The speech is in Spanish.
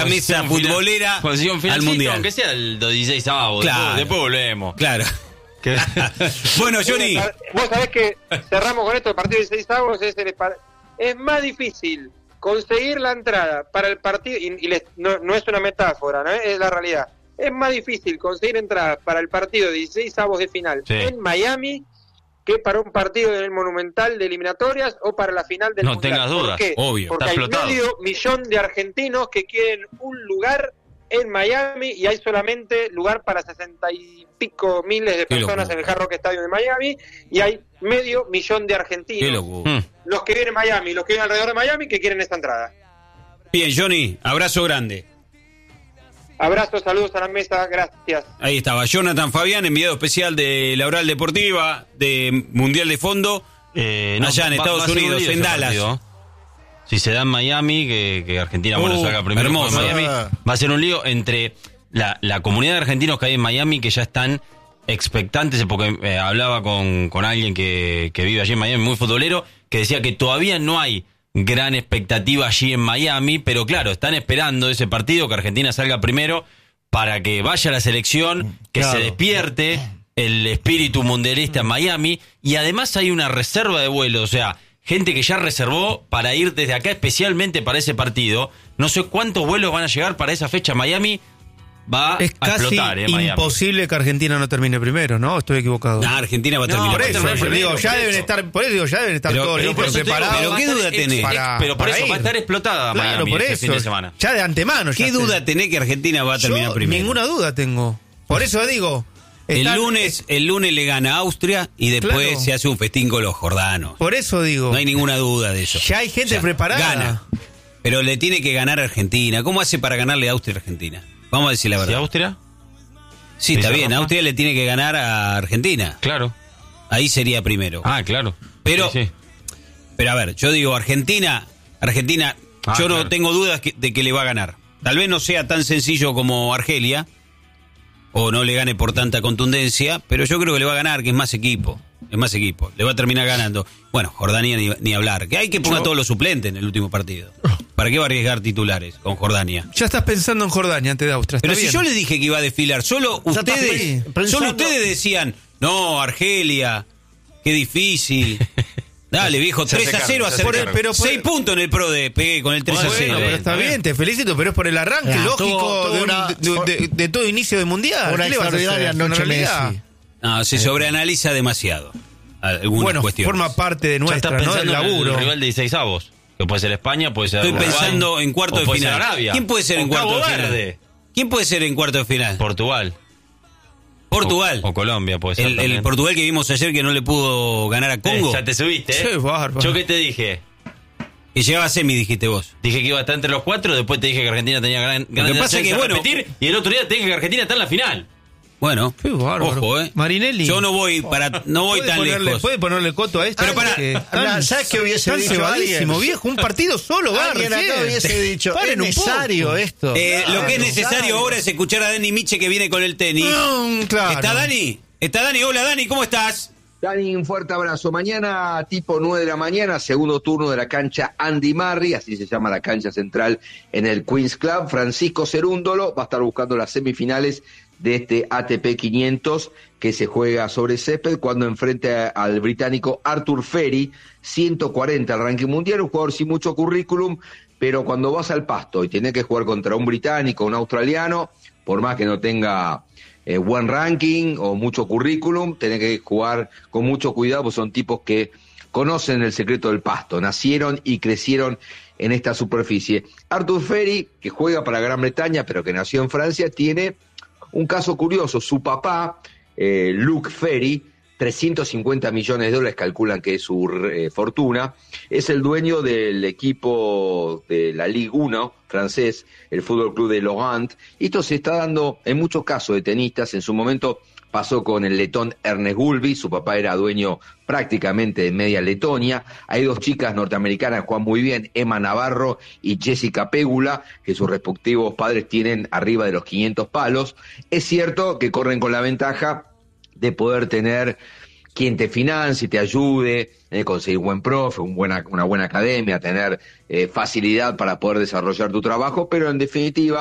mesa futbolera al Mundial. Aunque sea el 16avos, Claro. después volvemos. Claro. Bueno, Johnny. Vos sabés que cerramos con esto, el partido de 16avos es más difícil conseguir la entrada para el partido, no es una metáfora, ¿no? Es la realidad. Es más difícil conseguir entradas para el partido de 16avos de final en Miami que para un partido en el Monumental de eliminatorias o para la final del Mundial. No tengas dudas, ¿Por qué? obvio. Porque está hay explotado. 500.000 de argentinos que quieren un lugar en Miami y hay solamente lugar para 60 y pico miles de personas en el Hard Rock Stadium de Miami y hay 500.000 de argentinos. Qué locura. Los que vienen en Miami, los que vienen alrededor de Miami que quieren esta entrada. Bien, Johnny, abrazo grande. Abrazos, saludos a la mesa, gracias. Ahí estaba Jonathan Fabián, enviado especial de la Oral Deportiva, de Mundial de Fondo, allá en Estados Unidos, en Dallas. Partido. Si se da en Miami, que Argentina salga primero. Hermoso. Miami, va a ser un lío entre la comunidad de argentinos que hay en Miami, que ya están expectantes, porque hablaba con alguien que vive allí en Miami, muy futbolero, que decía que todavía no hay gran expectativa allí en Miami, pero claro, están esperando ese partido, que Argentina salga primero, para que vaya la selección, que se despierte el espíritu mundialista en Miami, y además hay una reserva de vuelos, o sea, gente que ya reservó para ir desde acá especialmente para ese partido. No sé cuántos vuelos van a llegar para esa fecha. Miami va es a explotar, casi Miami. Imposible que Argentina no termine primero, ¿no? Estoy equivocado. Argentina va a terminar por eso, primero. digo, ya deben estar, por eso digo, ya deben estar todos listos, preparados. Pero qué duda tenés. Pero por eso va a estar explotada Claro, Miami por ese eso. fin de semana. Ya de antemano. ¿Qué duda tenés que Argentina va a terminar primero? Ninguna duda tengo. Por eso digo. El lunes le gana a Austria y después se hace un festín con los jordanos. Por eso digo. No hay ninguna duda de eso. Ya hay gente preparada. Gana. Pero le tiene que ganar a Argentina. ¿Cómo hace para ganarle a Austria a Argentina? Vamos a decir la verdad. ¿Y Austria? Sí, está bien. Austria le tiene que ganar a Argentina. Claro. Ahí sería primero. Claro. Pero, sí. Pero a ver, yo digo Argentina, yo no tengo dudas de que le va a ganar. Tal vez no sea tan sencillo como Argelia, o no le gane por tanta contundencia, pero yo creo que le va a ganar, que es más equipo, le va a terminar ganando. Bueno, Jordania ni hablar, que hay que poner a todos los suplentes en el último partido. ¿Para qué va a arriesgar titulares con Jordania? Ya estás pensando en Jordania antes de Austria. Pero si yo les dije que iba a desfilar, solo ustedes decían, no, Argelia, qué difícil. Dale, viejo, 3-0 a pero 6 puntos en el Pro de pegué con el 3-0. Bueno, pero está bien, te felicito, pero es por el arranque lógico de todo inicio de mundial. Una ¿Qué le vas a hacer? extraordinaria noche Messi. No, se sobreanaliza demasiado algunas cuestiones. Forma parte de nuestra, ya estás ¿no? pensando El laburo. en el rival de 16avos, que puede ser España, puede ser Estoy Uruguay, pensando en cuarto de puede final. ser Arabia. ¿Quién puede ser en cuarto de final? Verde. ¿Quién puede ser en cuarto de final? Portugal. O Colombia puede ser. El Portugal que vimos ayer que no le pudo ganar a Congo. Ya te subiste, Qué bárbaro. ¿Yo qué te dije? Que llegaba a semi, dijiste vos. Dije que iba a estar entre los 4, después te dije que Argentina tenía ganas de pasa que, bueno, repetir, y el otro día te dije que Argentina está en la final. Bueno, Qué bárbaro. ojo, Marinelli. Yo no voy tan lejos. ¿Puede ponerle coto a esto? Pero para, ¿sabes qué hubiese dicho cebadísimo, alguien? viejo, un partido solo, va Alguien acá recién. hubiese dicho, Paren es un necesario poco. esto. lo que es necesario ahora es escuchar a Dani Miche que viene con el tenis. Claro. ¿Está Dani? Hola Dani, ¿cómo estás? Dani, un fuerte abrazo. Mañana, tipo 9 de la mañana, segundo turno de la cancha Andy Murray, así se llama la cancha central en el Queens Club. Francisco Cerúndolo va a estar buscando las semifinales de este ATP 500 que se juega sobre césped cuando enfrente al británico Arthur Ferry, 140 al ranking mundial, un jugador sin mucho currículum, pero cuando vas al pasto y tienes que jugar contra un británico, un australiano, por más que no tenga buen ranking o mucho currículum, tenés que jugar con mucho cuidado, pues son tipos que conocen el secreto del pasto, nacieron y crecieron en esta superficie. Arthur Ferry, que juega para Gran Bretaña, pero que nació en Francia, tiene un caso curioso. Su papá, Luc Ferry, $350 millones calculan que es su fortuna, es el dueño del equipo de la Ligue 1 francés, el Fútbol Club de Lorient, y esto se está dando en muchos casos de tenistas. En su momento pasó con el letón Ernest Gulbis, su papá era dueño prácticamente de media Letonia. Hay dos chicas norteamericanas que juegan muy bien, Emma Navarro y Jessica Pegula, que sus respectivos padres tienen arriba de los 500 palos. Es cierto que corren con la ventaja de poder tener quien te financie, te ayude, conseguir buen profe, una buena academia, tener facilidad para poder desarrollar tu trabajo, pero en definitiva